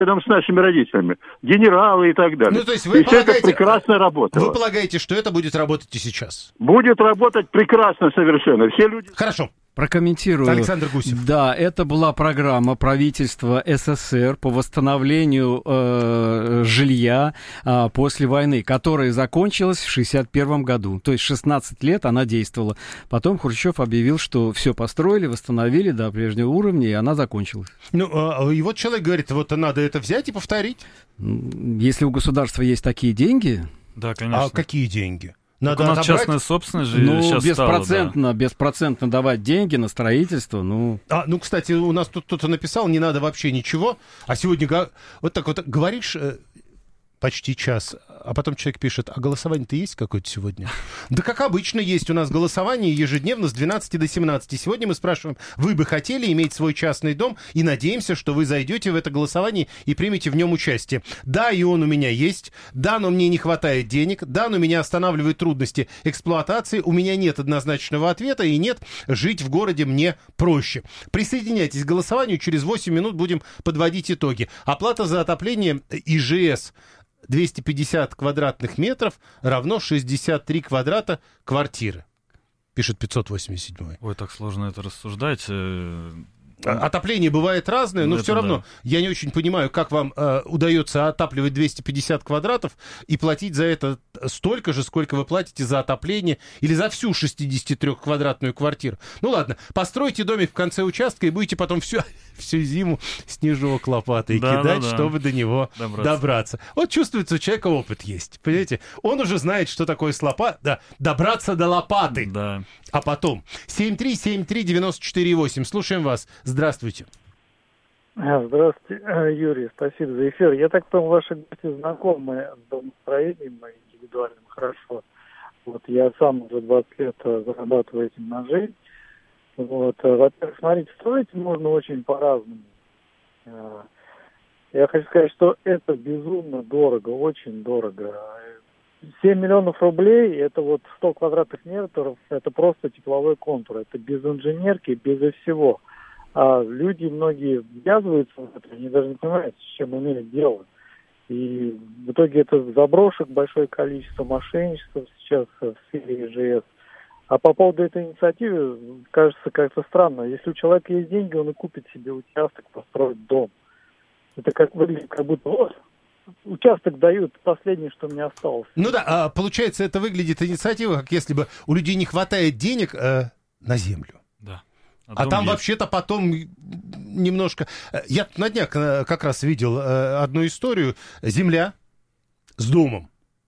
рядом с нашими родителями. Генералы и так далее. Ну, то есть вы полагаете, это прекрасно работало. Вы полагаете, что это будет работать и сейчас? Будет работать прекрасно совершенно. Все люди... Хорошо. Прокомментирую. Александр Гусев. Да, это была программа правительства СССР по восстановлению жилья после войны, которая закончилась в 1961 году. То есть 16 лет она действовала. Потом Хрущев объявил, что все построили, восстановили до прежнего уровня, и она закончилась. Ну, и вот человек говорит, вот надо это взять и повторить. Если у государства есть такие деньги... Да, конечно. А какие деньги? Надо у нас отобрать... частная собственность же сейчас беспроцентно давать деньги на строительство, кстати, у нас тут кто-то написал, не надо вообще ничего, а сегодня вот так вот говоришь почти час, а потом человек пишет, а голосование-то есть какое-то сегодня? Да как обычно есть у нас голосование ежедневно с 12 до 17. Сегодня мы спрашиваем, вы бы хотели иметь свой частный дом, и надеемся, что вы зайдете в это голосование и примете в нем участие. Да, и он у меня есть, да, но мне не хватает денег, да, но меня останавливают трудности эксплуатации, у меня нет однозначного ответа, и нет, жить в городе мне проще. Присоединяйтесь к голосованию, через 8 минут будем подводить итоги. Оплата за отопление ИЖС 250 квадратных метров равно 63 квадрата квартиры, пишет 587. Ой, так сложно это рассуждать. Отопление бывает разное, но все равно я не очень понимаю, как вам удается отапливать 250 квадратов и платить за это столько же, сколько вы платите за отопление или за всю 63-квадратную квартиру. Ну ладно, постройте домик в конце участка и будете потом всю зиму снежок лопатой кидать, чтобы до него добраться. Вот чувствуется, у человека опыт есть, понимаете? Он уже знает, что такое добраться до лопаты. Да. А потом 7373948. Слушаем вас. Здравствуйте. Здравствуйте, Юрий, спасибо за эфир. Я так понял, ваши гости знакомы с домостроением индивидуальным хорошо. Вот я сам уже 20 лет зарабатываю этим на жизнь. Вот, во-первых, смотрите, строить можно очень по-разному. Я хочу сказать, что это безумно дорого, очень дорого. 7 миллионов рублей, это вот 100 квадратных метров, это просто тепловой контур, это без инженерки, безо всего. А люди многие ввязываются в это, они даже не понимают, с чем имеют дело. И в итоге это заброшек большое количество, мошенничества сейчас в сфере ИЖС. А по поводу этой инициативы, кажется, как-то странно. Если у человека есть деньги, он и купит себе участок, построит дом. Это как выглядит, как будто вот, участок дают, последнее, что мне осталось. Ну да, получается, это выглядит инициатива, как если бы у людей не хватает денег на землю. Да. А там есть. Вообще-то потом немножко... Я на днях как раз видел одну историю. Земля с домом.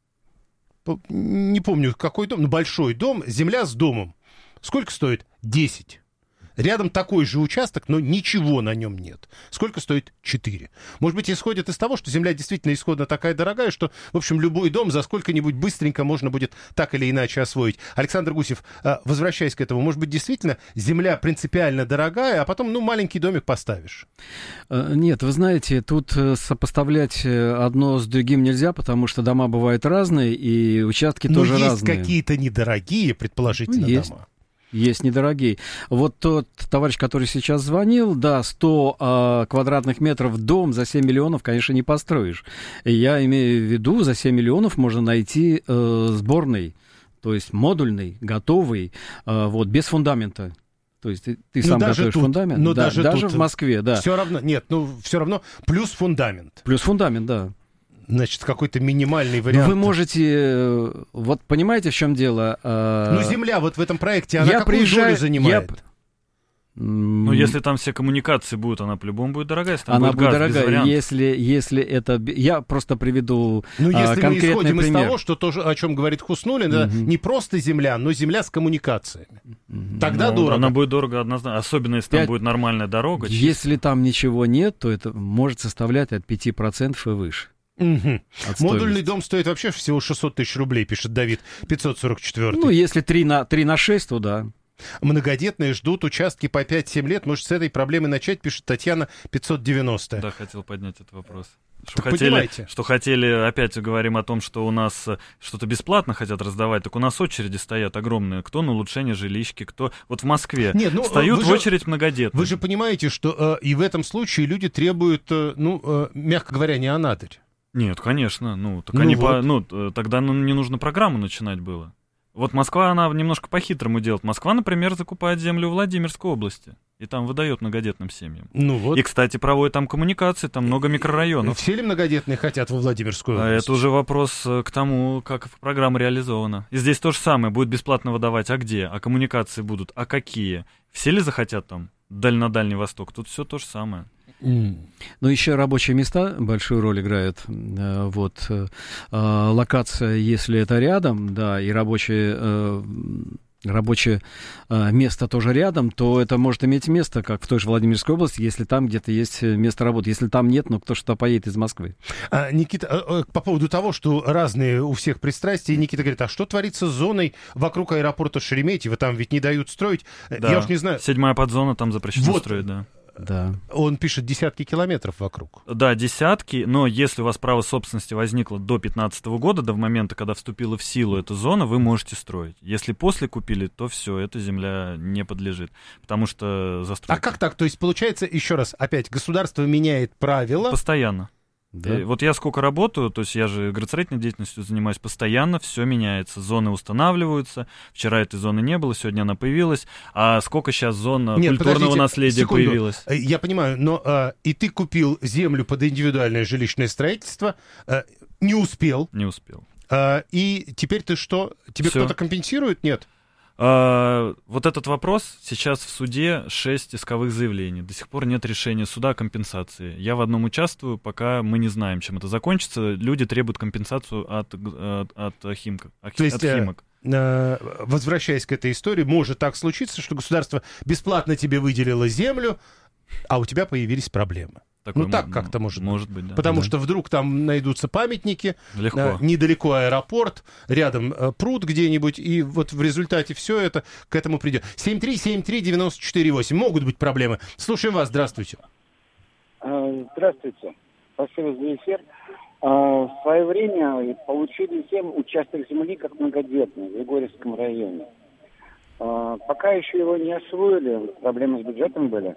Не помню, какой дом, но большой дом, земля с домом. Сколько стоит? 10. Рядом такой же участок, но ничего на нем нет. Сколько стоит? 4. Может быть, исходит из того, что земля действительно исходно такая дорогая, что, в общем, любой дом за сколько-нибудь быстренько можно будет так или иначе освоить. Александр Гусев, возвращаясь к этому, может быть, действительно земля принципиально дорогая, а потом, маленький домик поставишь? Нет, вы знаете, тут сопоставлять одно с другим нельзя, потому что дома бывают разные, и участки тоже разные. Но есть какие-то недорогие, предположительно, дома. Есть недорогие. Вот тот товарищ, который сейчас звонил, да, 100 квадратных метров дом за 7 миллионов, конечно, не построишь. Я имею в виду, за 7 миллионов можно найти сборный, то есть модульный, готовый, вот, без фундамента. То есть ты сам готовишь фундамент? Но даже в Москве, да. Все равно, все равно плюс фундамент. Плюс фундамент, да. Значит, какой-то минимальный вариант. Вы можете... Вот понимаете, в чем дело? Земля вот в этом проекте, она какую долю занимает? Если там все коммуникации будут, она по-любому будет дорогая. Если там она будет дорогая, без вариантов. если это... Я просто приведу если конкретный мы исходим пример. из того, что то, о чем говорит Хуснуллин, это не просто земля, но земля с коммуникациями. Тогда дорого. Она будет дорого однозначно, особенно если там будет нормальная дорога. Если там ничего нет, то это может составлять от 5% и выше. Модульный дом стоит вообще всего 600 тысяч рублей, пишет Давид, 544. Если 3 на 6, то да. Многодетные ждут участки по 5-7 лет. Может, с этой проблемы начать, пишет Татьяна 590. Да, хотел поднять этот вопрос. Что хотели, опять говорим о том, что у нас что-то бесплатно хотят раздавать, так у нас очереди стоят огромные. Кто на улучшение жилищки, кто... Вот в Москве встают в очередь многодетные. Вы же понимаете, что и в этом случае люди требуют, мягко говоря, не анатырь. Нет, конечно. Тогда не нужно программу начинать было. Вот Москва, она немножко по-хитрому делает. Москва, например, закупает землю в Владимирской области. И там выдает многодетным семьям. И, кстати, проводит там коммуникации, там много микрорайонов. Все ли многодетные хотят во Владимирскую область? Это уже вопрос к тому, как программа реализована. И здесь то же самое. Будет бесплатно выдавать. А где? А коммуникации будут? А какие? Все ли захотят там на Дальний Восток? Тут все то же самое. Ну, еще рабочие места большую роль играют. Локация, если это рядом, да, и рабочее место тоже рядом, то это может иметь место, как в той же Владимирской области, если там где-то есть место работы. Если там нет, кто что поедет из Москвы. Никита, по поводу того, что разные у всех пристрастия, Никита говорит, а что творится с зоной вокруг аэропорта Шереметьево? Там ведь не дают строить. Да. Я уж не знаю. 7-я подзона, там запрещено строить, да. Да. Он пишет десятки километров вокруг. Да, десятки, но если у вас право собственности возникло до 2015 года, до момента, когда вступила в силу эта зона, вы можете строить. Если после купили, то все, эта земля не подлежит, потому что застройка. А как так? То есть, получается, еще раз, опять, государство меняет правила? Постоянно. Да. Вот я сколько работаю, то есть я же градостроительной деятельностью занимаюсь, постоянно все меняется, зоны устанавливаются, вчера этой зоны не было, сегодня она появилась, а сколько сейчас зон культурного наследия появилось? Я понимаю, но и ты купил землю под индивидуальное жилищное строительство, не успел. Не успел. И теперь ты что? Тебе Всё. кто-то компенсирует? Нет? Вот этот вопрос сейчас в суде 6 исковых заявлений. До сих пор нет решения суда о компенсации. Я в одном участвую, пока мы не знаем, чем это закончится. Люди требуют компенсацию от Химок. То есть, возвращаясь к этой истории, может так случиться, что государство бесплатно тебе выделило землю, а у тебя появились проблемы. Так как-то может быть, да. Потому что вдруг там найдутся памятники, легко. Недалеко аэропорт, рядом пруд где-нибудь, и вот в результате все это к этому придет. 7373948. Могут быть проблемы. Слушаем вас. Здравствуйте. Здравствуйте. Спасибо за эфир. В свое время получили 7 участок земли как многодетные в Егорьевском районе. Пока еще его не освоили, проблемы с бюджетом были.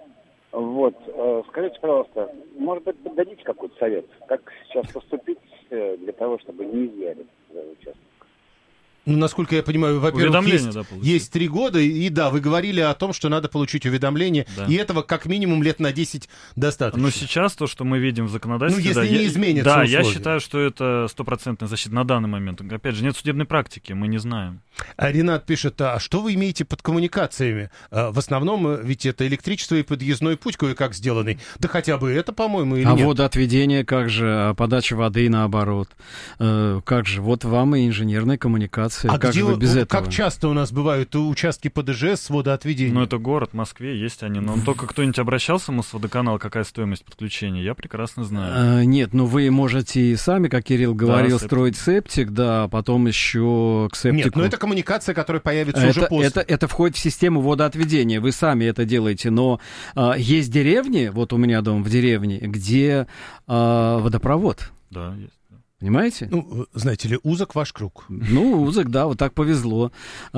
Скажите, пожалуйста, может быть, подадите какой-то совет, как сейчас поступить для того, чтобы не изъяли участок? Насколько я понимаю, во-первых, есть 3 года, и да, вы говорили о том, что надо получить уведомление, и этого как минимум лет на 10 достаточно. Но сейчас то, что мы видим в законодательстве... если не изменится условия. Я считаю, что это стопроцентная защита на данный момент. Опять же, нет судебной практики, мы не знаем. Ренат пишет, а что вы имеете под коммуникациями? В основном ведь это электричество и подъездной путь кое-как сделанный. Да хотя бы это, по-моему, или нет? А водоотведение как же? Подача воды наоборот? Как же? Вот вам и инженерная коммуникация. А как где, же вы без этого? Как часто у нас бывают участки ПДЖ с водоотведением? Ну, это город, в Москве есть они. Но только кто-нибудь обращался в Мосводоканал, какая стоимость подключения? Я прекрасно знаю. Нет, вы можете и сами, как Кирилл говорил, строить септик, да, а потом еще к септику. Нет, но это коммуникация, которая появится уже после. Это входит в систему водоотведения. Вы сами это делаете. Но есть деревни, вот у меня дом в деревне, где водопровод. Да, есть. Понимаете? Знаете ли, узок ваш круг. Узок, да, вот так повезло.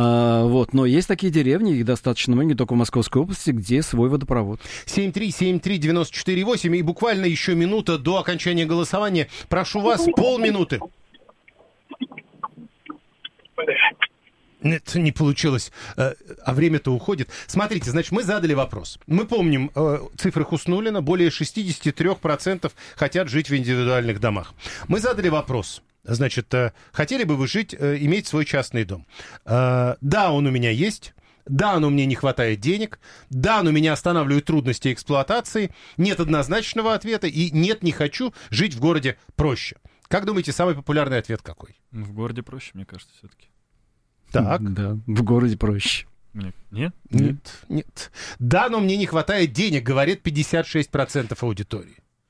Но есть такие деревни, их достаточно много, не только в Московской области, где свой водопровод. 7373948, и буквально еще минута до окончания голосования. Прошу вас, полминуты. Нет, не получилось. А время-то уходит. Смотрите, значит, мы задали вопрос. Мы помним цифры Хуснуллина. Более 63% хотят жить в индивидуальных домах. Мы задали вопрос. Значит, хотели бы вы жить, иметь свой частный дом? Да, он у меня есть. Да, но мне не хватает денег. Да, но меня останавливают трудности эксплуатации. Нет однозначного ответа. И нет, не хочу жить в городе проще. Как думаете, самый популярный ответ какой? В городе проще, мне кажется, все-таки. Так. Да, в городе проще. Нет? Нет. Да, но мне не хватает денег, говорит 56% аудитории.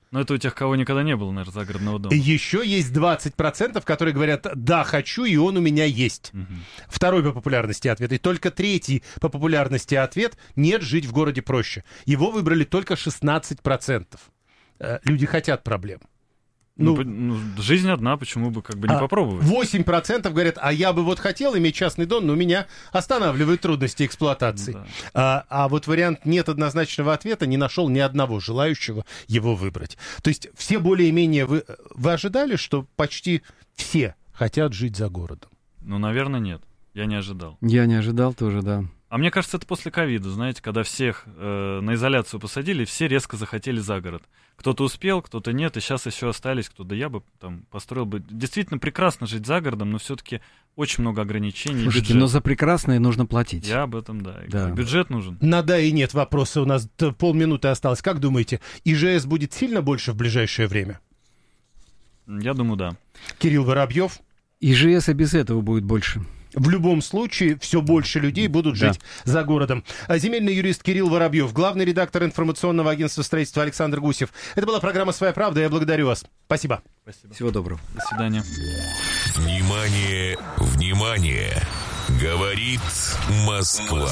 Но это у тех, кого никогда не было, наверное, загородного дома. Еще есть 20%, которые говорят, да, хочу, и он у меня есть. Второй по популярности ответ. И только третий по популярности ответ — нет, жить в городе проще. Его выбрали только 16%. Люди хотят проблем. Жизнь одна, почему бы не попробовать? 8% говорят, а я бы вот хотел иметь частный дом, но меня останавливают трудности эксплуатации. Да. А вот вариант нет однозначного ответа не нашел ни одного желающего его выбрать. То есть все более-менее... Вы ожидали, что почти все хотят жить за городом? Наверное, нет. Я не ожидал. Я не ожидал тоже, да. А мне кажется, это после ковида, знаете, когда всех на изоляцию посадили, все резко захотели за город. Кто-то успел, кто-то нет, и сейчас еще остались, кто-то я бы там построил бы. Действительно прекрасно жить за городом, но все-таки очень много ограничений. Слушайте, но за прекрасное нужно платить. Я об этом, да. Бюджет нужен. На да и нет вопроса, у нас полминуты осталось. Как думаете, ИЖС будет сильно больше в ближайшее время? Я думаю, да. Кирилл Воробьев. ИЖС и без этого будет больше. В любом случае, все больше людей будут жить за городом. Земельный юрист Кирилл Воробьев, главный редактор информационного агентства строительства Александр Гусев. Это была программа «Своя правда». Я благодарю вас. Спасибо. Всего доброго. До свидания. Внимание, внимание! Говорит Москва.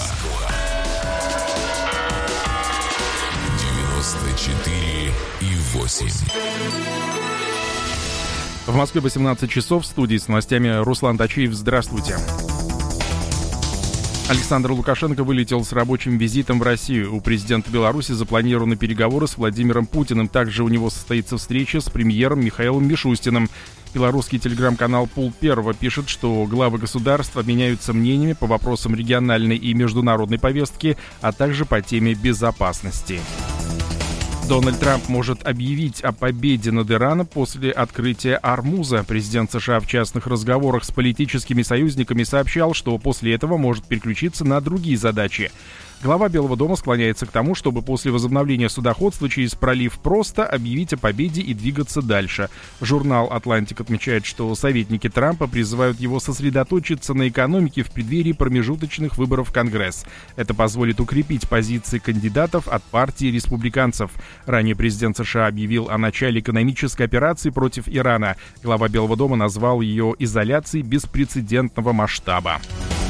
94,8. В Москве 18 часов. В студии с новостями Руслан Тачиев. Здравствуйте. Александр Лукашенко вылетел с рабочим визитом в Россию. У президента Беларуси запланированы переговоры с Владимиром Путиным. Также у него состоится встреча с премьером Михаилом Мишустиным. Белорусский телеграм-канал «Пул Первого» пишет, что главы государств обменяются мнениями по вопросам региональной и международной повестки, а также по теме безопасности. Дональд Трамп может объявить о победе над Ираном после открытия Ормуза. Президент США в частных разговорах с политическими союзниками сообщал, что после этого может переключиться на другие задачи. Глава Белого дома склоняется к тому, чтобы после возобновления судоходства через пролив просто объявить о победе и двигаться дальше. Журнал «Атлантик» отмечает, что советники Трампа призывают его сосредоточиться на экономике в преддверии промежуточных выборов в Конгресс. Это позволит укрепить позиции кандидатов от партии республиканцев. Ранее президент США объявил о начале экономической операции против Ирана. Глава Белого дома назвал ее изоляцией беспрецедентного масштаба.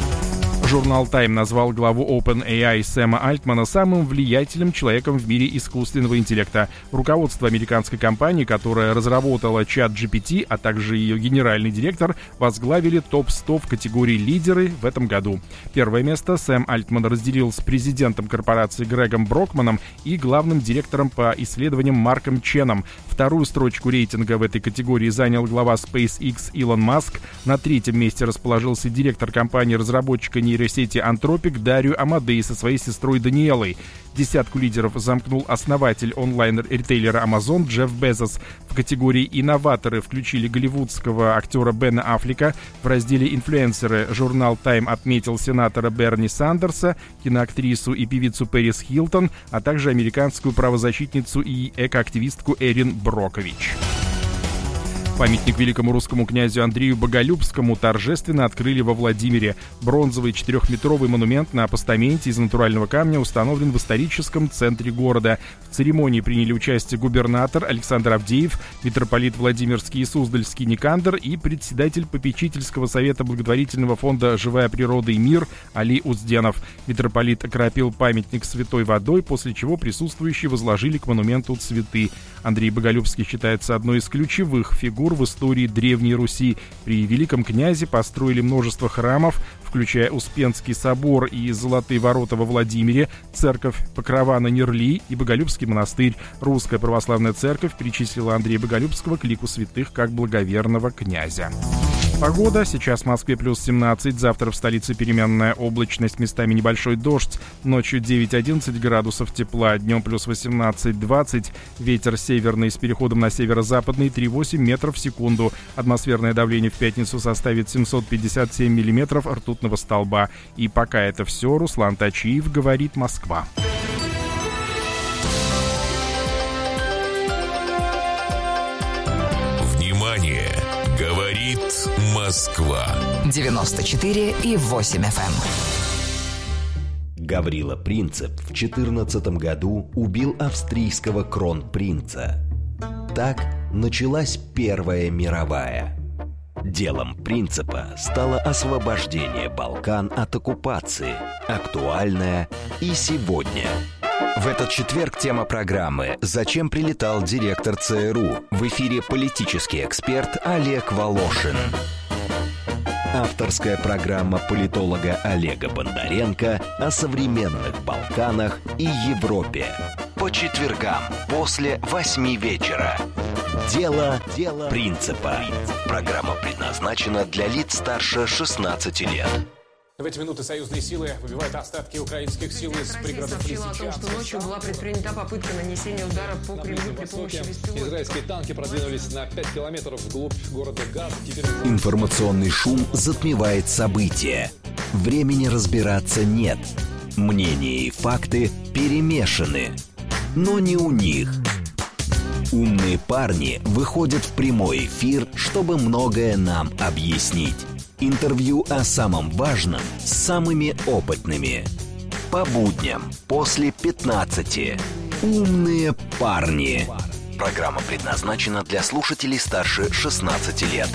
Журнал Time назвал главу OpenAI Сэма Альтмана самым влиятельным человеком в мире искусственного интеллекта. Руководство американской компании, которая разработала чат GPT, а также ее генеральный директор, возглавили топ-100 в категории «Лидеры» в этом году. Первое место Сэм Альтман разделил с президентом корпорации Грегом Брокманом и главным директором по исследованиям Марком Ченом. Вторую строчку рейтинга в этой категории занял глава SpaceX Илон Маск. На третьем месте расположился директор компании-разработчика нейросети Anthropic Дарио Амадей со своей сестрой Даниэлой. Десятку лидеров замкнул основатель онлайн-ритейлера Amazon Джефф Безос. В категории «Инноваторы» включили голливудского актера Бена Аффлека. В разделе «Инфлюенсеры» журнал Time отметил сенатора Берни Сандерса, киноактрису и певицу Пэрис Хилтон, а также американскую правозащитницу и экоактивистку Эрин Брокович. Памятник великому русскому князю Андрею Боголюбскому торжественно открыли во Владимире. Бронзовый 4-метровый монумент на постаменте из натурального камня установлен в историческом центре города. В церемонии приняли участие губернатор Александр Авдеев, митрополит Владимирский и Суздальский Никандр и председатель попечительского совета благотворительного фонда «Живая природа и мир» Али Узденов. Митрополит окропил памятник святой водой, после чего присутствующие возложили к монументу цветы. Андрей Боголюбский считается одной из ключевых фигур в истории Древней Руси. При великом князе построили множество храмов, включая Успенский собор и Золотые ворота во Владимире, церковь Покрова на Нерли и Боголюбский монастырь. Русская православная церковь причислила Андрея Боголюбского к лику святых как благоверного князя. Погода. Сейчас в Москве плюс 17, завтра в столице переменная облачность, местами небольшой дождь. Ночью 9-11 градусов тепла, днем плюс 18-20. Ветер северный с переходом на северо-западный 3,8 метров в секунду. Атмосферное давление в пятницу составит 757 миллиметров ртутного столба. И пока это все. Руслан Тачиев, говорит Москва. Внимание! Говорит Москва. 94,8 FM. Гаврила Принцип в 14 году убил австрийского кронпринца. Так началась Первая мировая. Делом принципа стало освобождение Балкан от оккупации, актуальное и сегодня. В этот четверг тема программы «Зачем прилетал директор ЦРУ?» В эфире политический эксперт Олег Волошин. Авторская программа политолога Олега Бондаренко о современных Балканах и Европе. По четвергам после 8 вечера. Дело принципа. Программа предназначена для лиц старше 16 лет. В эти минуты союзные силы выбивают остатки украинских сил из пригородов Лисичанска. Сообщила о том, что ночью была предпринята попытка нанесения удара по Кремлю при помощи беспилотников. Израильские танки продвинулись на 5 километров вглубь города Газа. Информационный шум затмевает события. Времени разбираться нет. Мнения и факты перемешаны. Но не у них. Умные парни выходят в прямой эфир, чтобы многое нам объяснить. Интервью о самом важном с самыми опытными. По будням после 15. Умные парни. Программа предназначена для слушателей старше 16 лет.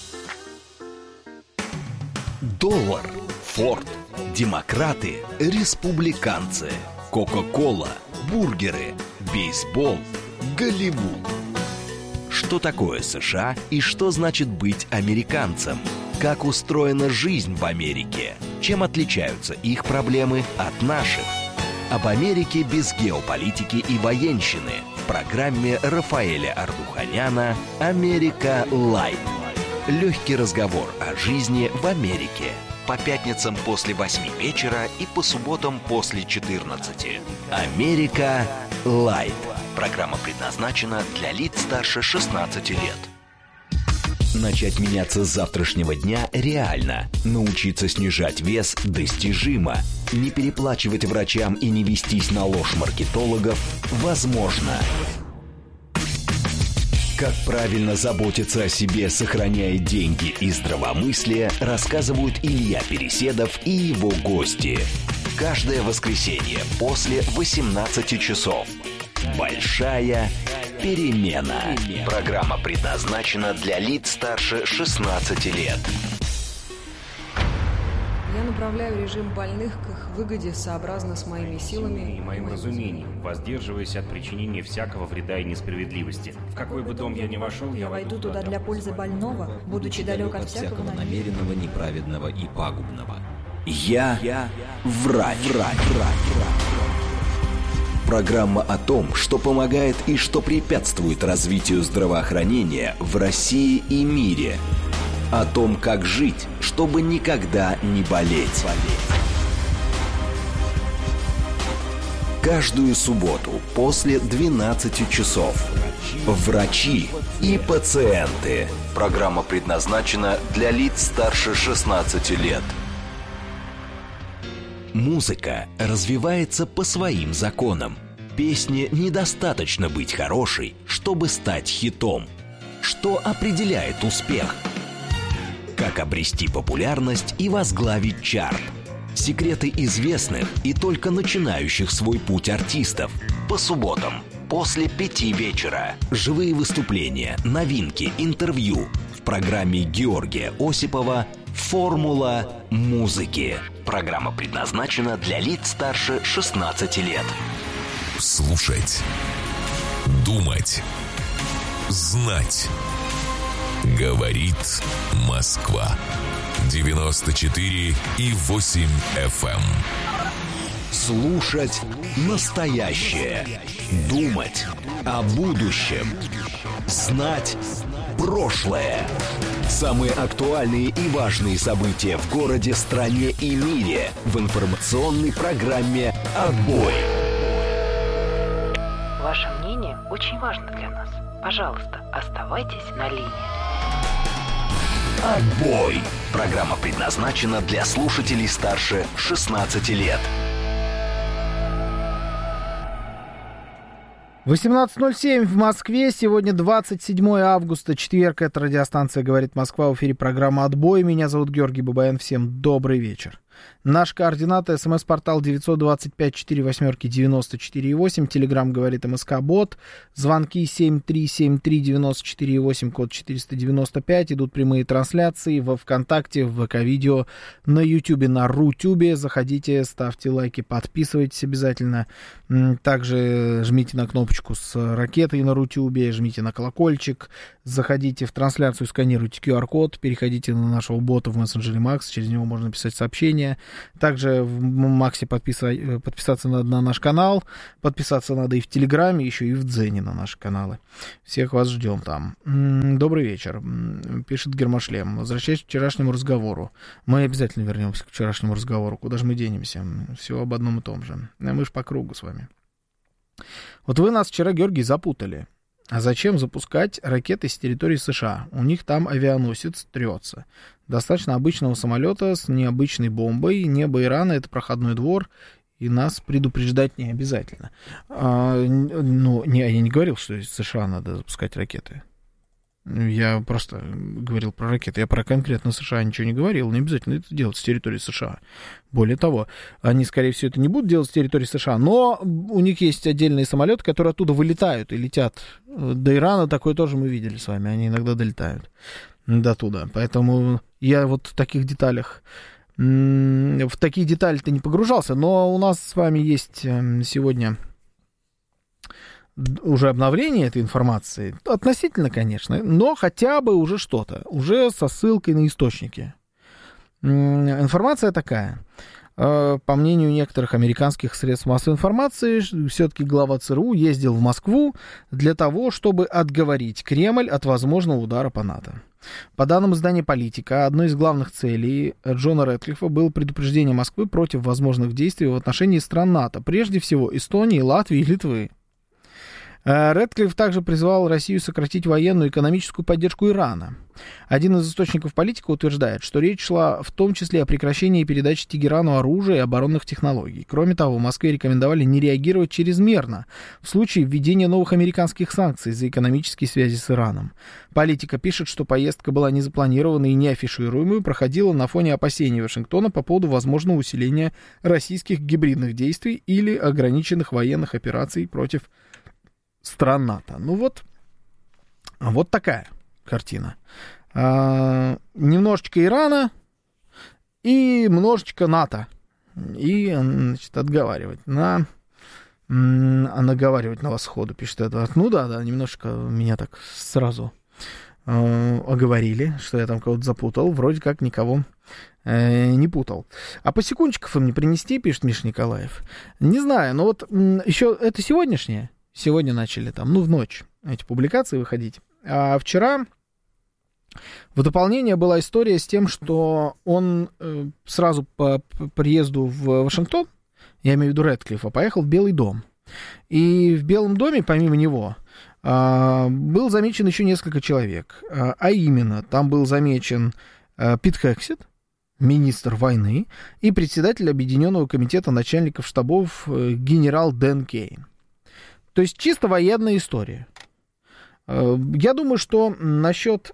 Доллар, Форд, демократы, республиканцы, Кока-кола, бургеры, бейсбол, Голливуд. Что такое США и что значит быть американцем? Как устроена жизнь в Америке? Чем отличаются их проблемы от наших? Об Америке без геополитики и военщины в программе Рафаэля Ардуханяна «Америка Лайт». Легкий разговор о жизни в Америке. По пятницам после 8 вечера и по субботам после 14. «Америка Лайт». Программа предназначена для лиц старше 16 лет. Начать меняться с завтрашнего дня реально. Научиться снижать вес достижимо. Не переплачивать врачам и не вестись на ложь маркетологов возможно. Как правильно заботиться о себе, сохраняя деньги и здравомыслие, рассказывают Илья Переседов и его гости. Каждое воскресенье после 18 часов. Большая перемена. Программа предназначена для лиц старше 16 лет. Я направляю режим больных к их выгоде сообразно с моими силами и моим разумением, воздерживаясь от причинения всякого вреда и несправедливости. В какой бы дом я ни вошел, я войду туда для пользы больного, будучи далек от всякого намеренного, неправедного и пагубного. Я врач. Программа о том, что помогает и что препятствует развитию здравоохранения в России и мире. О том, как жить, чтобы никогда не болеть. Каждую субботу после 12 часов. Врачи и пациенты. Программа предназначена для лиц старше 16 лет. Музыка развивается по своим законам. Песне недостаточно быть хорошей, чтобы стать хитом. Что определяет успех? Как обрести популярность и возглавить чарт? Секреты известных и только начинающих свой путь артистов. По субботам после 5 вечера. Живые выступления, новинки, интервью. В программе Георгия Осипова «Формула музыки». Программа предназначена для лиц старше 16 лет. Слушать, думать, знать. Говорит Москва. 94,8 FM. Слушать настоящее. Думать о будущем. Знать прошлое. Самые актуальные и важные события в городе, стране и мире в информационной программе «Отбой». Ваше мнение очень важно для нас. Пожалуйста, оставайтесь на линии. «Отбой». Программа предназначена для слушателей старше 16 лет. 18:07 в Москве. Сегодня 27 августа, четверг. Это радиостанция «Говорит Москва». В эфире программа «Отбой». Меня зовут Георгий Бабаян. Всем добрый вечер. Наш координаты: смс-портал 925-48-94-8, телеграм говорит МСК-бот, звонки 7373-94-8, код 495, идут прямые трансляции во ВКонтакте, в ВК-видео, на Ютубе, на Рутюбе. Заходите, ставьте лайки, подписывайтесь обязательно. Также жмите на кнопочку с ракетой на Рутюбе, жмите на колокольчик, заходите в трансляцию, сканируйте QR-код, переходите на нашего бота в мессенджере Макс, через него можно писать сообщения. Также в Максе подписаться надо на наш канал, подписаться надо и в Телеграме, еще и в Дзене на наши каналы. Всех вас ждем там. Добрый вечер, пишет Гермошлем. Возвращаясь к вчерашнему разговору. Мы обязательно вернемся к вчерашнему разговору. Куда же мы денемся? Все об одном и том же. Мы же по кругу с вами. Вот вы нас вчера, Георгий, запутали. А зачем запускать ракеты с территории США? У них там авианосец трется. Достаточно обычного самолета с необычной бомбой. Небо Ирана — это проходной двор, и нас предупреждать не обязательно. Я не говорил, что из США надо запускать ракеты. Я просто говорил про ракеты. Я про конкретно США ничего не говорил. Не обязательно это делать с территории США. Более того, они, скорее всего, это не будут делать с территории США, но у них есть отдельные самолеты, которые оттуда вылетают и летят. До Ирана такое тоже мы видели с вами. Они иногда долетают до туда. Поэтому я вот в таких деталях... В такие детали-то не погружался. Но у нас с вами есть сегодня... уже обновление этой информации, относительно, конечно, но хотя бы уже что-то, уже со ссылкой на источники. Информация такая. По мнению некоторых американских средств массовой информации, все-таки глава ЦРУ ездил в Москву для того, чтобы отговорить Кремль от возможного удара по НАТО. По данным издания «Политика», одной из главных целей Джона Рэдклиффа было предупреждение Москвы против возможных действий в отношении стран НАТО, прежде всего Эстонии, Латвии и Литвы. Рэдклифф также призвал Россию сократить военную и экономическую поддержку Ирана. Один из источников «Политика» утверждает, что речь шла в том числе о прекращении передачи Тегерану оружия и оборонных технологий. Кроме того, Москве рекомендовали не реагировать чрезмерно в случае введения новых американских санкций за экономические связи с Ираном. «Политика» пишет, что поездка была незапланированной и неафишируемой, проходила на фоне опасений Вашингтона по поводу возможного усиления российских гибридных действий или ограниченных военных операций против стран НАТО. Ну вот такая картина. Немножечко Ирана и немножечко НАТО. И, значит, наговаривать на вас сходу, пишет Эдвард. Ну да, немножечко меня так сразу оговорили, что я там кого-то запутал. Вроде как никого не путал. А по секундчиков им не принести, пишет Миша Николаев. Не знаю, но вот еще это сегодняшнее. Сегодня начали там, в ночь эти публикации выходить. А вчера в дополнение была история с тем, что он сразу по приезду в Вашингтон, я имею в виду Рэдклиффа, поехал в Белый дом. И в Белом доме, помимо него, был замечен еще несколько человек. А именно, там был замечен Пит Хексет, министр войны, и председатель Объединенного комитета начальников штабов генерал Дэн Кейн. То есть чисто военная история. Я думаю, что насчет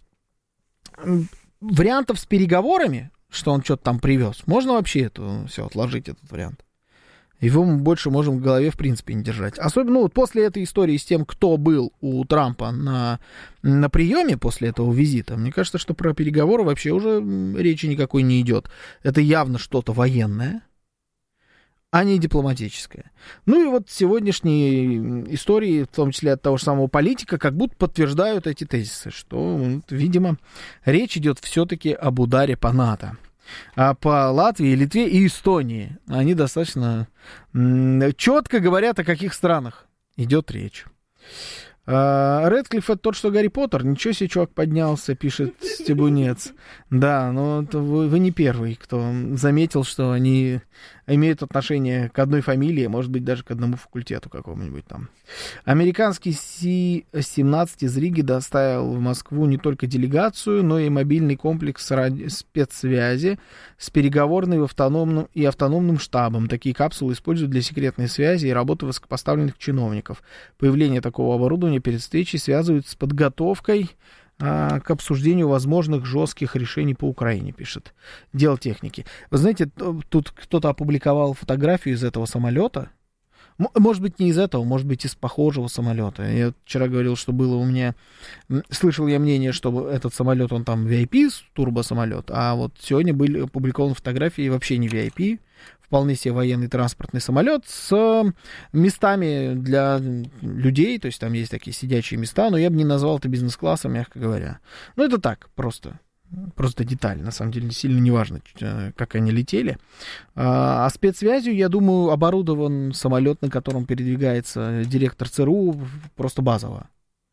вариантов с переговорами, что он что-то там привез, можно вообще это все отложить, этот вариант. Его мы больше можем в голове в принципе не держать. Особенно после этой истории с тем, кто был у Трампа на приеме после этого визита, мне кажется, что про переговоры вообще уже речи никакой не идет. Это явно что-то военное, а не дипломатическое. Ну и вот сегодняшние истории, в том числе от того же самого «Политика», как будто подтверждают эти тезисы, что, видимо, речь идет все-таки об ударе по НАТО. А по Латвии, Литве и Эстонии они достаточно четко говорят, о каких странах идет речь. Рэдклифф — это тот, что Гарри Поттер. Ничего себе, чувак поднялся, пишет Стебунец. Да, но вы не первый, кто заметил, что они имеют отношение к одной фамилии, может быть, даже к одному факультету какому-нибудь там. Американский Си-17 из Риги доставил в Москву не только делегацию, но и мобильный комплекс спецсвязи с переговорным и автономным штабом. Такие капсулы используют для секретной связи и работы высокопоставленных чиновников. Появление такого оборудования перед встречей связывают с подготовкой к обсуждению возможных жестких решений по Украине, пишет Дело техники. Вы знаете, тут кто-то опубликовал фотографию из этого самолета. Может быть, не из этого, может быть, из похожего самолета. Я вчера говорил, что было у меня... Слышал я мнение, что этот самолет, он там VIP, турбосамолет, а вот сегодня были опубликованы фотографии вообще не VIP, вполне себе военный транспортный самолет с местами для людей, то есть там есть такие сидячие места, но я бы не назвал это бизнес-классом, мягко говоря. Ну, это так, просто деталь, на самом деле сильно не важно, как они летели. А спецсвязью, я думаю, оборудован самолет, на котором передвигается директор ЦРУ, просто базово.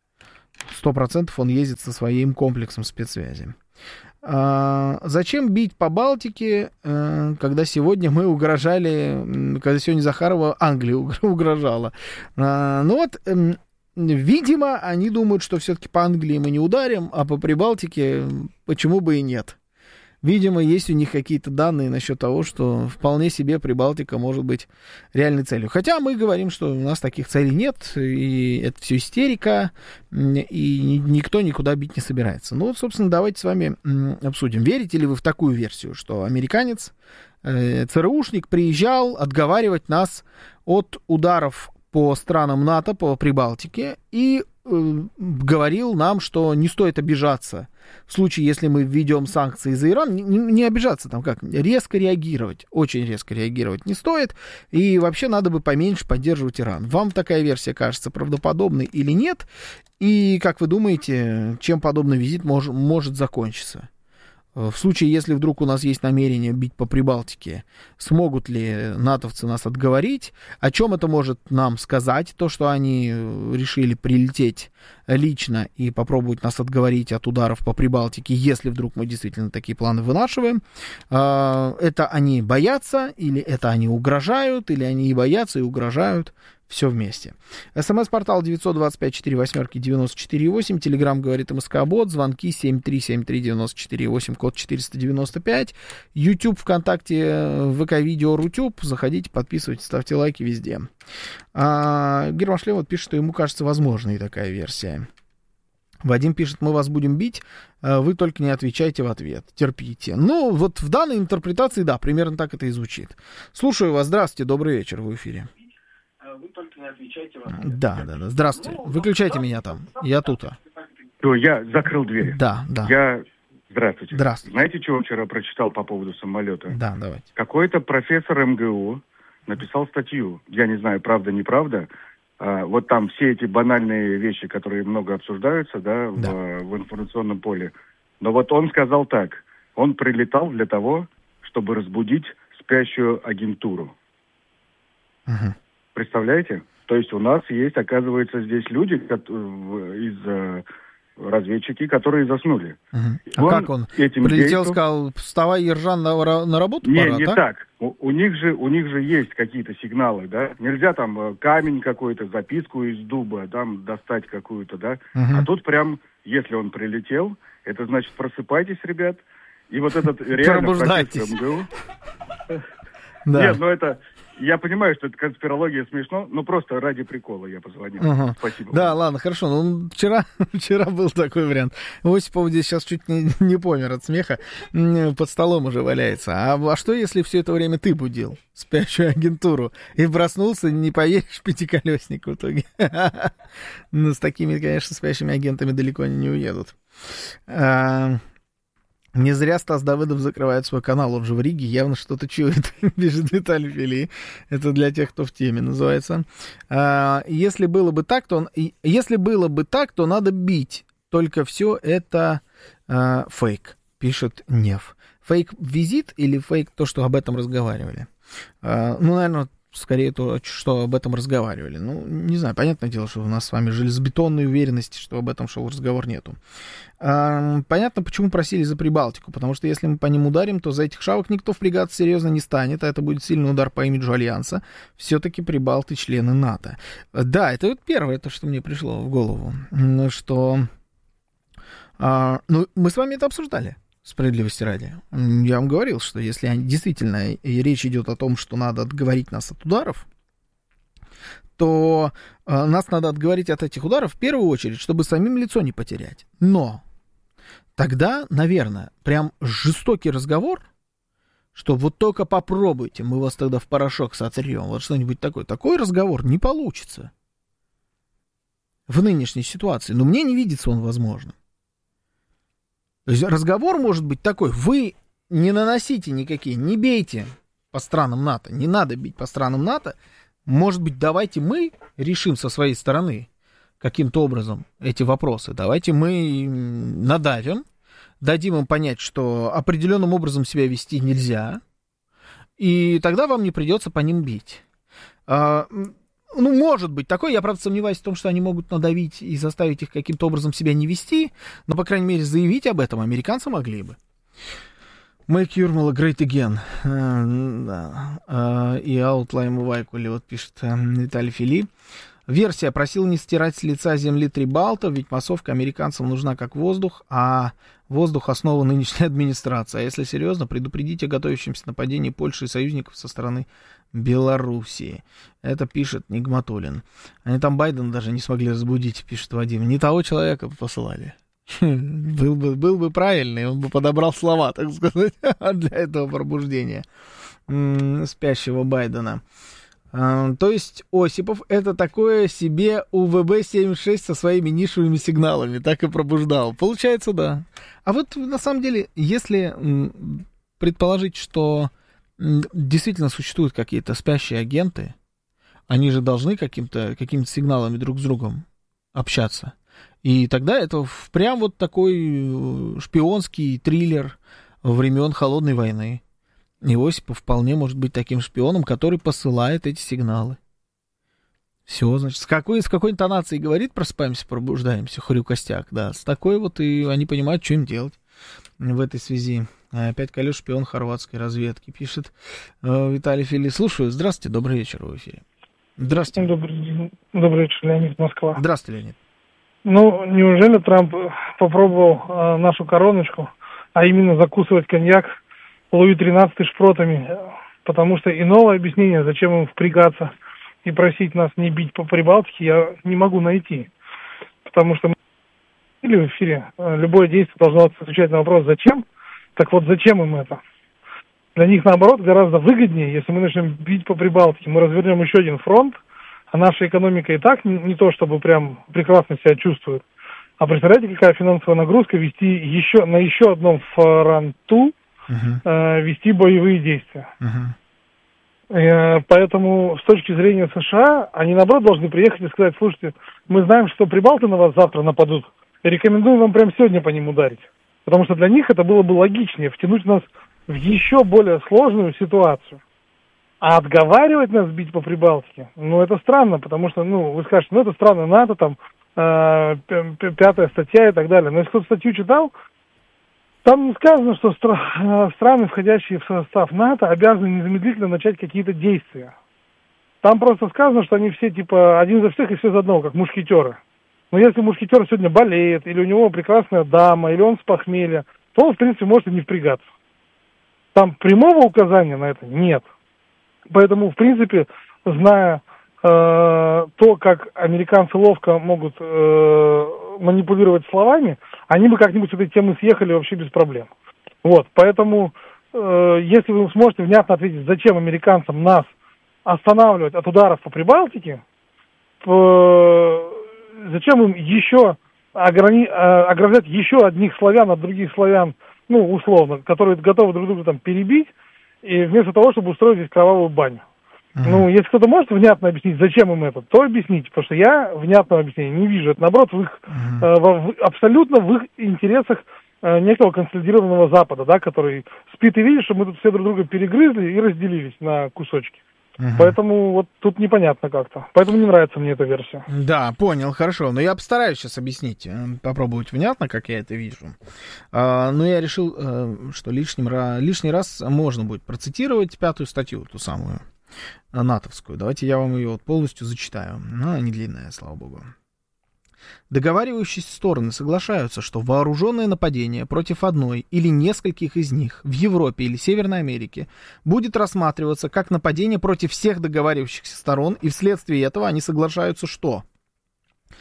100% он ездит со своим комплексом спецсвязи. Зачем бить по Балтике, когда сегодня мы угрожали, когда сегодня Захарова Англия угрожала? Ну вот... Видимо, они думают, что все-таки по Англии мы не ударим, а по Прибалтике почему бы и нет. Видимо, есть у них какие-то данные насчет того, что вполне себе Прибалтика может быть реальной целью. Хотя мы говорим, что у нас таких целей нет, и это все истерика, и никто никуда бить не собирается. Ну вот, собственно, давайте с вами обсудим. Верите ли вы в такую версию, что американец, ЦРУшник, приезжал отговаривать нас от ударов по странам НАТО, по Прибалтике, и говорил нам, что не стоит обижаться в случае, если мы введем санкции за Иран, не обижаться, там как, резко реагировать, очень резко реагировать не стоит, и вообще надо бы поменьше поддерживать Иран. Вам такая версия кажется правдоподобной или нет? И как вы думаете, чем подобный визит может закончиться? В случае, если вдруг у нас есть намерение бить по Прибалтике, смогут ли натовцы нас отговорить? О чем это может нам сказать? То, что они решили прилететь лично и попробовать нас отговорить от ударов по Прибалтике, если вдруг мы действительно такие планы вынашиваем. Это они боятся, или это они угрожают, или они и боятся, и угрожают. Все вместе. СМС-портал 925-48-94-8. Телеграм говорит МСК-бот. Звонки 7373948, код 495. YouTube, ВКонтакте, ВК-видео, Рутюб. Заходите, подписывайтесь, ставьте лайки везде. Герман Шлем пишет, что ему кажется возможной такая версия. Вадим пишет, мы вас будем бить, вы только не отвечайте в ответ, терпите. Ну, вот в данной интерпретации, да, примерно так это и звучит. Слушаю вас, здравствуйте, добрый вечер, в эфире. Вы только не отвечайте в ответ. Да. Здравствуйте. Выключайте меня там. Я тут. Я закрыл дверь. Да. Здравствуйте. Здравствуйте. Знаете, чего вчера прочитал по поводу самолета? Да, давайте. Какой-то профессор МГУ написал статью. Я не знаю, правда, неправда. Вот там все эти банальные вещи, которые много обсуждаются, в информационном поле. Но вот он сказал так. Он прилетал для того, чтобы разбудить спящую агентуру. Угу. Представляете? То есть у нас есть, оказывается, здесь люди, разведчики, которые заснули. А как он? Прилетел, сказал, вставай, Ержан, на работу пора, не так? так. У них же есть какие-то сигналы, да? Нельзя там камень какой-то, записку из дуба, там достать какую-то, да? А тут прям, если он прилетел, это значит, просыпайтесь, ребят. И вот этот реально профессор МГУ... Нет, это... Я понимаю, что это конспирология смешно, но просто ради прикола я позвонил. Спасибо. Да, ладно, хорошо. Ну, вчера был такой вариант. Осипов здесь сейчас чуть не помер от смеха. Под столом уже валяется. А что, если все это время ты будил спящую агентуру и проснулся, не поверишь, пятиколесник в итоге? Ну, с такими, конечно, спящими агентами далеко они не уедут. Не зря Стас Давыдов закрывает свой канал, он же в Риге, явно что-то чует, пишет Виталий Фили. Это для тех, кто в теме называется. Если было бы так, то надо бить. Только все это фейк, пишет Нев. Фейк-визит или фейк то, что об этом разговаривали? Ну, наверное, скорее то, что об этом разговаривали. Ну, не знаю, понятное дело, что у нас с вами железобетонной уверенности, что об этом шел разговор, нету. Понятно, почему просили за Прибалтику, потому что если мы по ним ударим, то за этих шавок никто впрягаться серьезно не станет, а это будет сильный удар по имиджу Альянса. Все-таки прибалты члены НАТО. Да, это вот первое, то, что мне пришло в голову, что... Ну, мы с вами это обсуждали. Справедливости ради. Я вам говорил, что если действительно речь идет о том, что надо отговорить нас от ударов, то нас надо отговорить от этих ударов в первую очередь, чтобы самим лицо не потерять. Но тогда, наверное, прям жестокий разговор, что вот только попробуйте, мы вас тогда в порошок сотрем, вот что-нибудь такое. Такой разговор не получится в нынешней ситуации. Но мне не видится он возможным. То есть разговор может быть такой: вы не наносите никакие, не бейте по странам НАТО, не надо бить по странам НАТО. Может быть, давайте мы решим со своей стороны каким-то образом эти вопросы. Давайте мы надавим, дадим им понять, что определенным образом себя вести нельзя, и тогда вам не придется по ним бить. Ну, может быть такое. Я, правда, сомневаюсь в том, что они могут надавить и заставить их каким-то образом себя не вести, но, по крайней мере, заявить об этом американцы могли бы. Make Юрмала great again. И Outline Вайкули, вот пишет Виталий Фили. Версия: просил не стирать с лица земли Трибалтов, ведь массовка американцам нужна как воздух, а воздух — основа нынешней администрации. А если серьезно, предупредить о готовящемся нападении Польши и союзников со стороны Белоруссии. Это пишет Нигматуллин. Они там Байдена даже не смогли разбудить, пишет Вадим. Не того человека посылали. Был бы правильный, он бы подобрал слова, так сказать, для этого пробуждения спящего Байдена. То есть Осипов — это такое себе УВБ-76 со своими нишевыми сигналами, так и пробуждал. Получается, да. А вот на самом деле, если предположить, что действительно существуют какие-то спящие агенты, они же должны какими-то сигналами друг с другом общаться. И тогда это прям вот такой шпионский триллер времен Холодной войны. И Осипов вполне может быть таким шпионом, который посылает эти сигналы. Все, значит, с какой интонацией говорит: просыпаемся, пробуждаемся, хрю костяк, да, с такой вот, и они понимают, что им делать в этой связи. Опять Калюш, шпион хорватской разведки, пишет Виталий Фили. Слушаю. Здравствуйте, добрый вечер в эфире. Здравствуйте. Добрый вечер, Леонид, Москва. Здравствуйте, Леонид. Ну, неужели Трамп попробовал нашу короночку, а именно закусывать коньяк Луи XIII шпротами? Потому что иного объяснения, зачем им впрягаться и просить нас не бить по Прибалтике, я не могу найти. Потому что мы в эфире любое действие должно отвечать на вопрос «зачем?». Так вот, зачем им это? Для них, наоборот, гораздо выгоднее, если мы начнем бить по Прибалтике, мы развернем еще один фронт, а наша экономика и так не то, чтобы прям прекрасно себя чувствует. А представляете, какая финансовая нагрузка вести на еще одном фронту, вести боевые действия. Поэтому с точки зрения США, они, наоборот, должны приехать и сказать: слушайте, мы знаем, что прибалты на вас завтра нападут, рекомендуем вам прямо сегодня по ним ударить. Потому что для них это было бы логичнее, втянуть нас в еще более сложную ситуацию. А отговаривать нас бить по Прибалтике, ну, это странно, потому что, ну, вы скажете, ну, это странно, НАТО, там, 5-я статья и так далее. Но если кто-то статью читал, там не сказано, что страны, входящие в состав НАТО, обязаны незамедлительно начать какие-то действия. Там просто сказано, что они все, типа, один за всех и все за одного, как мушкетеры. Но если мушкетер сегодня болеет, или у него прекрасная дама, или он с похмелья, то он, в принципе, может и не впрягаться. Там прямого указания на это нет. Поэтому, в принципе, зная то, как американцы ловко могут манипулировать словами, они бы как-нибудь с этой темы съехали вообще без проблем. Вот, поэтому, если вы сможете внятно ответить, зачем американцам нас останавливать от ударов по Прибалтике, зачем им еще ограждать еще одних славян от других славян, ну, условно, которые готовы друг друга там перебить, и вместо того, чтобы устроить здесь кровавую баню. Ну, если кто-то может внятно объяснить, зачем им это, то объясните, потому что я внятного объяснения не вижу. Это, наоборот, абсолютно в их интересах некого консолидированного Запада, да, который спит и видит, что мы тут все друг друга перегрызли и разделились на кусочки. Поэтому вот тут непонятно как-то. Поэтому не нравится мне эта версия. Да, понял, хорошо. Но я постараюсь сейчас объяснить, попробовать внятно, как я это вижу. Но я решил, что лишний раз можно будет процитировать 5-ю статью, ту самую натовскую. Давайте я вам ее полностью зачитаю. Она не длинная, слава богу. Договаривающиеся стороны соглашаются, что вооруженное нападение против одной или нескольких из них в Европе или Северной Америке будет рассматриваться как нападение против всех договаривающихся сторон, и вследствие этого они соглашаются, что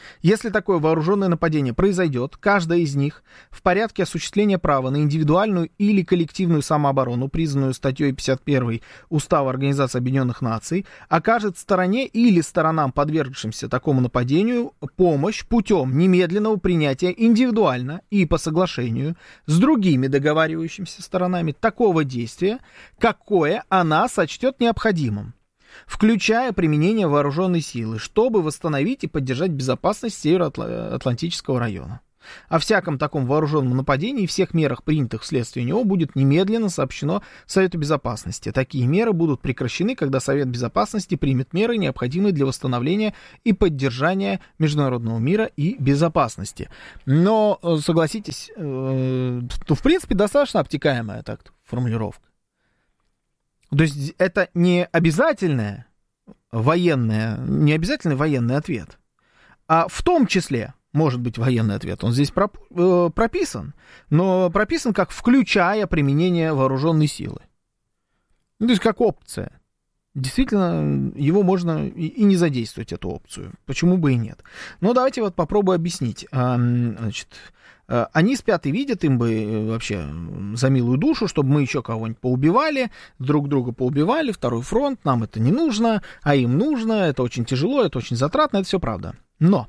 Если такое вооруженное нападение произойдет, каждая из них в порядке осуществления права на индивидуальную или коллективную самооборону, признанную статьей 51 Устава Организации Объединенных Наций, окажет стороне или сторонам, подвергшимся такому нападению, помощь путем немедленного принятия индивидуально и по соглашению с другими договаривающимися сторонами такого действия, какое она сочтет необходимым, включая применение вооруженной силы, чтобы восстановить и поддержать безопасность Североатлантического района. О всяком таком вооруженном нападении и всех мерах, принятых вследствие него, будет немедленно сообщено Совету Безопасности. Такие меры будут прекращены, когда Совет Безопасности примет меры, необходимые для восстановления и поддержания международного мира и безопасности. Но, согласитесь, в принципе, достаточно обтекаемая так формулировка. То есть это не обязательный военный ответ, а в том числе может быть военный ответ. Он здесь прописан, но прописан как включая применение вооруженной силы. То есть как опция. Действительно, его можно и не задействовать, эту опцию. Почему бы и нет? Но давайте вот попробую объяснить. Значит, они спят и видят, им бы вообще за милую душу, чтобы мы еще кого-нибудь поубивали, друг друга поубивали, второй фронт, нам это не нужно, а им нужно, это очень тяжело, это очень затратно, это все правда. Но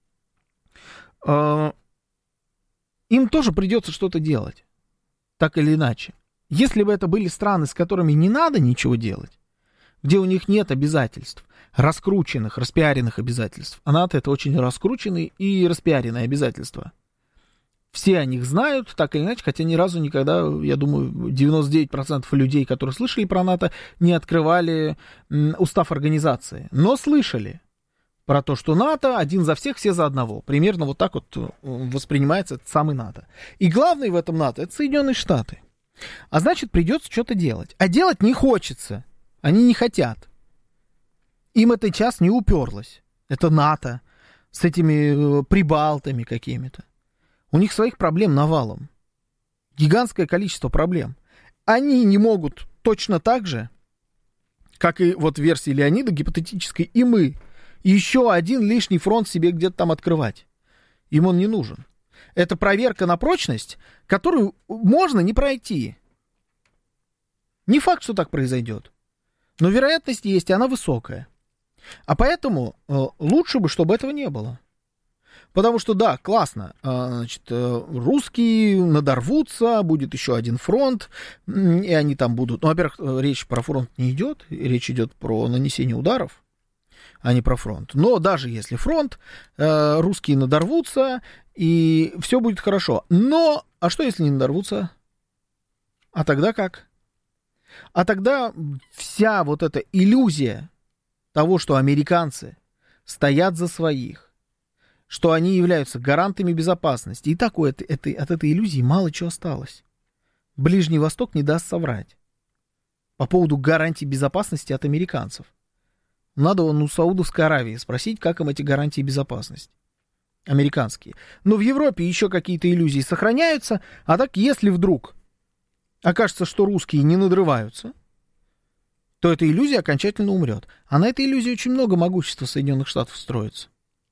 им тоже придется что-то делать, так или иначе. Если бы это были страны, с которыми не надо ничего делать, где у них нет обязательств, раскрученных, распиаренных обязательств, а НАТО — это очень раскрученные и распиаренные обязательства. Все о них знают, так или иначе, хотя ни разу никогда, я думаю, 99% людей, которые слышали про НАТО, не открывали устав организации, но слышали про то, что НАТО один за всех, все за одного. Примерно вот так вот воспринимается этот самый НАТО. И главный в этом НАТО — это Соединенные Штаты. А значит, придется что-то делать. А делать не хочется. Они не хотят. Им это час не уперлось. Это НАТО с этими прибалтами какими-то. У них своих проблем навалом. Гигантское количество проблем. Они не могут точно так же, как и вот в версии Леонида гипотетической, и мы, еще один лишний фронт себе где-то там открывать. Им он не нужен. Это проверка на прочность, которую можно не пройти. Не факт, что так произойдет. Но вероятность есть, и она высокая. А поэтому лучше бы, чтобы этого не было. Потому что, да, классно, значит, русские надорвутся, будет еще один фронт, и они там будут... Ну, во-первых, речь про фронт не идет, речь идет про нанесение ударов, а не про фронт. Но даже если фронт, русские надорвутся, и все будет хорошо. Но, а что если не надорвутся? А тогда как? А тогда вся вот эта иллюзия того, что американцы стоят за своих, что они являются гарантами безопасности. И так от этой иллюзии мало чего осталось. Ближний Восток не даст соврать по поводу гарантий безопасности от американцев. Надо у Саудовской Аравии спросить, как им эти гарантии безопасности. Американские. Но в Европе еще какие-то иллюзии сохраняются, а так, если вдруг окажется, что русские не надрываются, то эта иллюзия окончательно умрет. А на этой иллюзии очень много могущества Соединенных Штатов строится.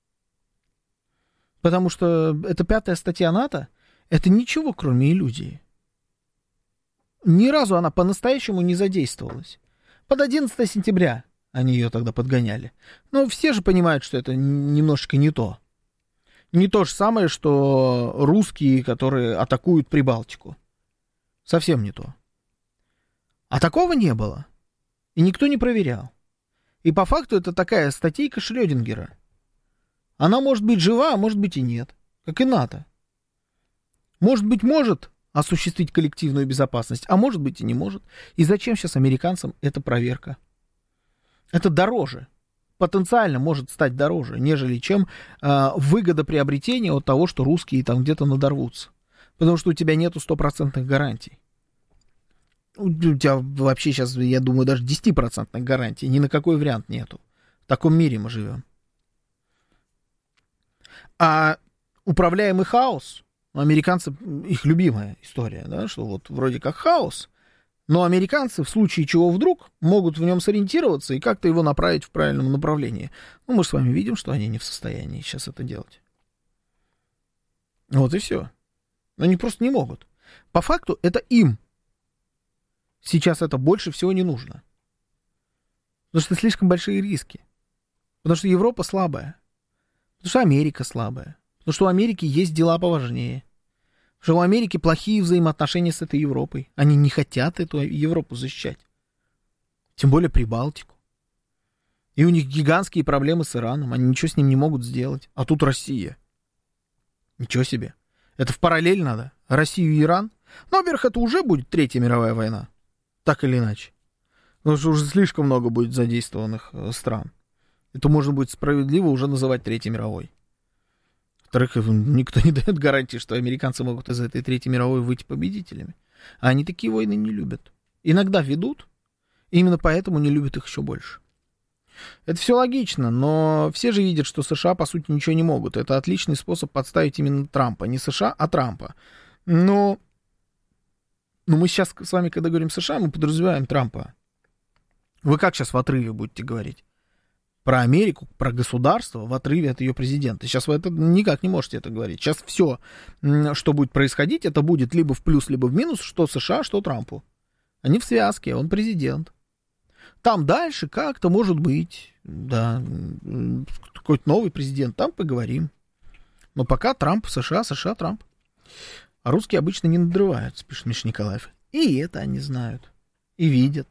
Потому что эта 5-я статья НАТО — это ничего, кроме иллюзии. Ни разу она по-настоящему не задействовалась. Под 11 сентября они ее тогда подгоняли. Но все же понимают, что это немножечко не то. Не то же самое, что русские, которые атакуют Прибалтику. Совсем не то. А такого не было. И никто не проверял. И по факту это такая статейка Шрёдингера. Она может быть жива, а может быть и нет. Как и НАТО. Может быть, может осуществить коллективную безопасность, а может быть и не может. И зачем сейчас американцам эта проверка? Это дороже. Потенциально может стать дороже, нежели чем выгода приобретения от того, что русские там где-то надорвутся. Потому что у тебя нету 100% гарантий. У тебя вообще сейчас, я думаю, даже 10% гарантий. Ни на какой вариант нету. В таком мире мы живем. А управляемый хаос, американцы, их любимая история, да, что вот вроде как хаос, Но американцы в случае чего вдруг могут в нем сориентироваться и как-то его направить в правильном направлении. Ну, мы с вами видим, что они не в состоянии сейчас это делать. Вот и все. Они просто не могут. По факту это им сейчас это больше всего не нужно. Потому что слишком большие риски. Потому что Европа слабая. Потому что Америка слабая. Потому что у Америки есть дела поважнее. Потому что у Америки плохие взаимоотношения с этой Европой. Они не хотят эту Европу защищать. Тем более Прибалтику. И у них гигантские проблемы с Ираном. Они ничего с ним не могут сделать. А тут Россия. Ничего себе. Это в параллель надо. Россию и Иран. Ну, во-первых, это уже будет Третья мировая война. Так или иначе. Потому что уже слишком много будет задействованных стран. Это можно будет справедливо уже называть Третьей мировой. Во-вторых, никто не дает гарантии, что американцы могут из этой Третьей мировой выйти победителями. А они такие войны не любят. Иногда ведут, и именно поэтому не любят их еще больше. Это все логично, но все же видят, что США, по сути, ничего не могут. Это отличный способ подставить именно Трампа. Не США, а Трампа. Но мы сейчас с вами, когда говорим США, мы подразумеваем Трампа. Вы как сейчас в отрыве будете говорить? Про Америку, про государство в отрыве от ее президента. Сейчас вы это никак не можете это говорить. Сейчас все, что будет происходить, это будет либо в плюс, либо в минус, что США, что Трампу. Они в связке, он президент. Там дальше как-то может быть, да, какой-то новый президент, там поговорим. Но пока Трамп, США, США, Трамп. А русские обычно не надрываются, пишет Миша Николаев. И это они знают. И видят.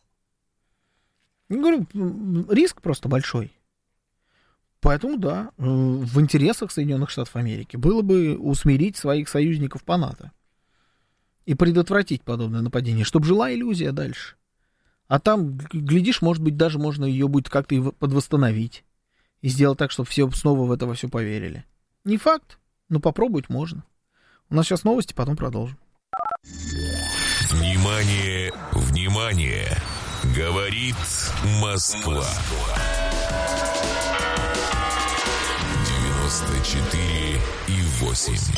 Я говорю, риск просто большой. Поэтому, да, в интересах Соединенных Штатов Америки было бы усмирить своих союзников по НАТО и предотвратить подобное нападение, чтобы жила иллюзия дальше. А там, глядишь, может быть, даже можно ее будет как-то и подвосстановить и сделать так, чтобы все снова в это во все поверили. Не факт, но попробовать можно. У нас сейчас новости, потом продолжим. Внимание, внимание! Говорит Москва. 94,8.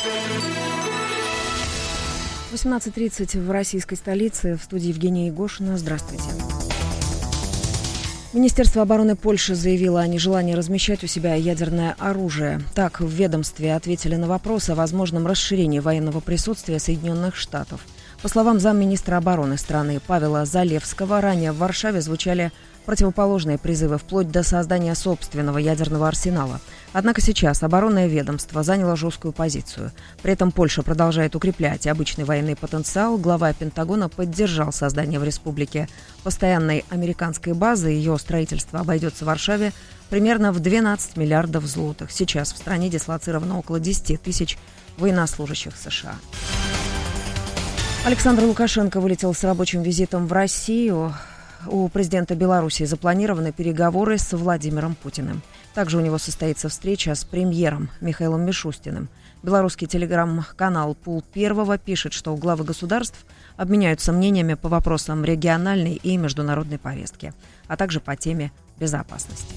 18:30 в российской столице. В студии Евгения Егошина. Здравствуйте. Министерство обороны Польши заявило о нежелании размещать у себя ядерное оружие. Так, в ведомстве ответили на вопрос о возможном расширении военного присутствия Соединенных Штатов. По словам замминистра обороны страны Павела Залевского, ранее в Варшаве звучали противоположные призывы вплоть до создания собственного ядерного арсенала. Однако сейчас оборонное ведомство заняло жесткую позицию. При этом Польша продолжает укреплять обычный военный потенциал. Глава Пентагона поддержал создание в республике постоянной американской базы. Ее строительство обойдется в Варшаве примерно в 12 миллиардов злотых. Сейчас в стране дислоцировано около 10 тысяч военнослужащих США. Александр Лукашенко вылетел с рабочим визитом в Россию. У президента Беларуси запланированы переговоры с Владимиром Путиным. Также у него состоится встреча с премьером Михаилом Мишустиным. Белорусский телеграм-канал «Пул-1» пишет, что главы государств обменяются мнениями по вопросам региональной и международной повестки, а также по теме безопасности.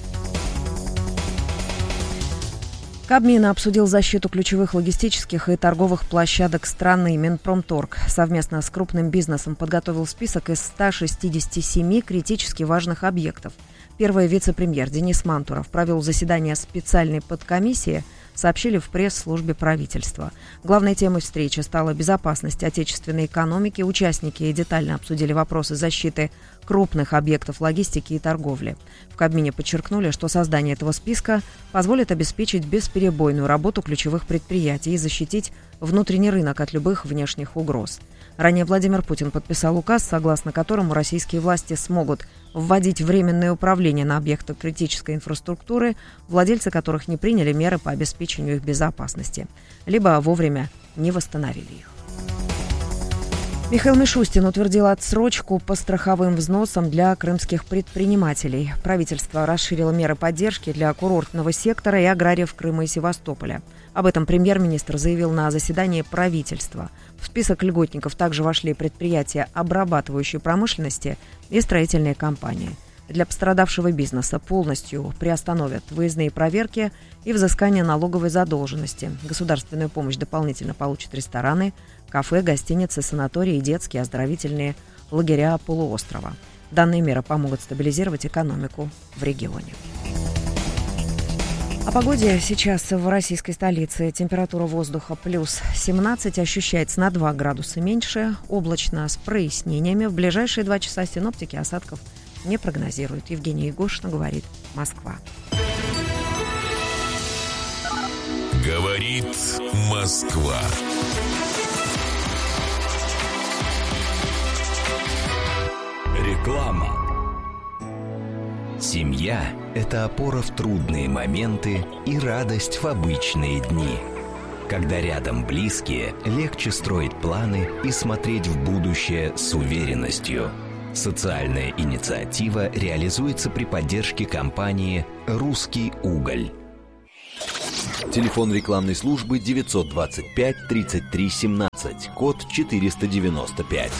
Кабмин обсудил защиту ключевых логистических и торговых площадок страны. Минпромторг совместно с крупным бизнесом подготовил список из 167 критически важных объектов. Первый вице-премьер Денис Мантуров провел заседание специальной подкомиссии, сообщили в пресс-службе правительства. Главной темой встречи стала безопасность отечественной экономики. Участники детально обсудили вопросы защиты крупных объектов логистики и торговли. В Кабмине подчеркнули, что создание этого списка позволит обеспечить бесперебойную работу ключевых предприятий и защитить внутренний рынок от любых внешних угроз. Ранее Владимир Путин подписал указ, согласно которому российские власти смогут вводить временное управление на объектах критической инфраструктуры, владельцы которых не приняли меры по обеспечению их безопасности, либо вовремя не восстановили их. Михаил Мишустин утвердил отсрочку по страховым взносам для крымских предпринимателей. Правительство расширило меры поддержки для курортного сектора и аграриев Крыма и Севастополя. Об этом премьер-министр заявил на заседании правительства. В список льготников также вошли предприятия обрабатывающей промышленности и строительные компании. Для пострадавшего бизнеса полностью приостановят выездные проверки и взыскание налоговой задолженности. Государственную помощь дополнительно получат рестораны, кафе, гостиницы, санатории и детские оздоровительные лагеря полуострова. Данные меры помогут стабилизировать экономику в регионе. О погоде сейчас в российской столице. Температура воздуха плюс 17, ощущается на 2 градуса меньше, облачно с прояснениями. В ближайшие 2 часа синоптики осадков не прогнозируют. Евгения Егошина, говорит Москва. Говорит Москва. Реклама. Семья – это опора в трудные моменты и радость в обычные дни. Когда рядом близкие, легче строить планы и смотреть в будущее с уверенностью. Социальная инициатива реализуется при поддержке компании «Русский уголь». Телефон рекламной службы 925 33 17, код 495.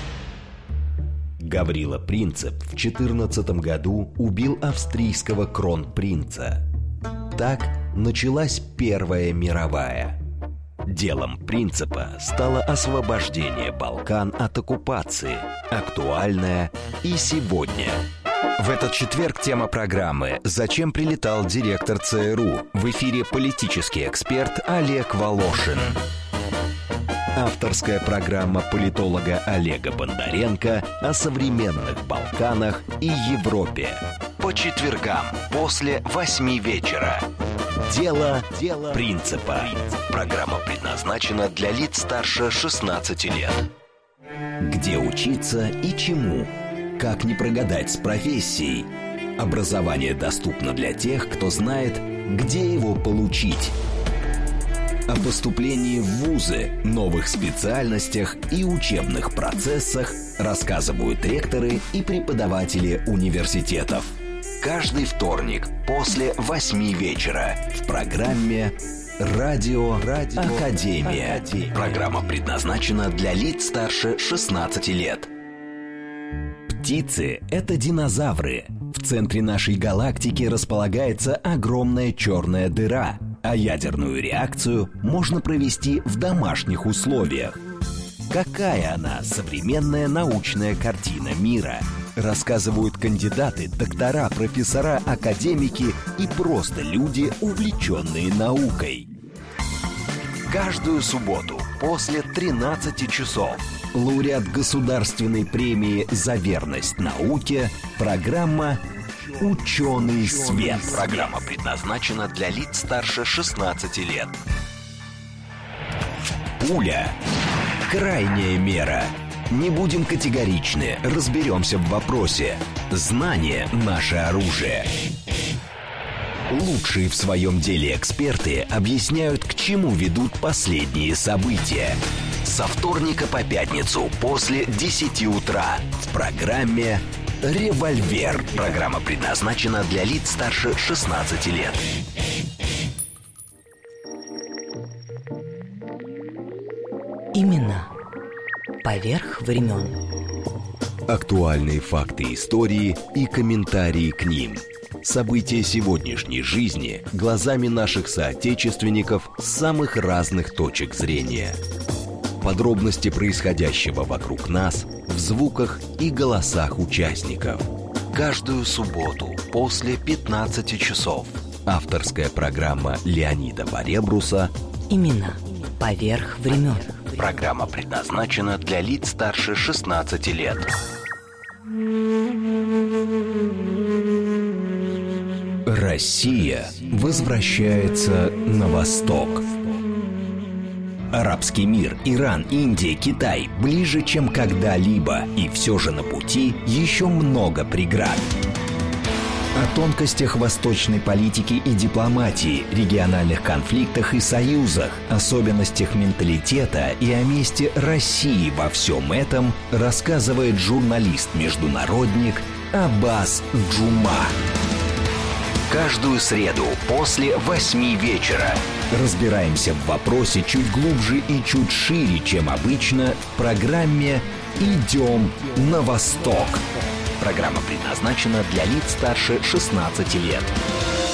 Гаврила Принцип в 14 году убил австрийского кронпринца. Так началась Первая мировая. Делом Принципа стало освобождение Балкан от оккупации, актуальное и сегодня. В этот четверг тема программы «Зачем прилетал директор ЦРУ?» В эфире политический эксперт Олег Волошин. Авторская программа политолога Олега Бондаренко о современных Балканах и Европе. По четвергам после 8 вечера. Дело Принципа. Программа предназначена для лиц старше 16 лет. Где учиться и чему? Как не прогадать с профессией? Образование доступно для тех, кто знает, где его получить. О поступлении в вузы, новых специальностях и учебных процессах рассказывают ректоры и преподаватели университетов. Каждый вторник после 8 вечера в программе «Радио Академия». Программа предназначена для лиц старше 16 лет. Птицы – это динозавры. В центре нашей галактики располагается огромная черная дыра, а ядерную реакцию можно провести в домашних условиях. Какая она, современная научная картина мира? Рассказывают кандидаты, доктора, профессора, академики и просто люди, увлеченные наукой. Каждую субботу после 13 часов лауреат государственной премии «За верность науке» программа «Ученый свет». Программа предназначена для лиц старше 16 лет. Пуля. Крайняя мера. Не будем категоричны, разберемся в вопросе. Знание – наше оружие. Лучшие в своем деле эксперты объясняют, к чему ведут последние события. Со вторника по пятницу после 10 утра в программе «Револьвер». Программа предназначена для лиц старше 16 лет. Имена поверх времен. Актуальные факты истории и комментарии к ним. События сегодняшней жизни глазами наших соотечественников с самых разных точек зрения. Подробности происходящего вокруг нас в звуках и голосах участников. Каждую субботу после 15 часов. Авторская программа Леонида Баребруса «Имена поверх времен». Программа предназначена для лиц старше 16 лет. Россия возвращается на восток. Арабский мир, Иран, Индия, Китай ближе, чем когда-либо, и все же на пути еще много преград. О тонкостях восточной политики и дипломатии, региональных конфликтах и союзах, особенностях менталитета и о месте России во всем этом рассказывает журналист-международник Аббас Джума. Каждую среду после 8 вечера разбираемся в вопросе чуть глубже и чуть шире, чем обычно, в программе «Идем на восток». Программа предназначена для лиц старше 16 лет.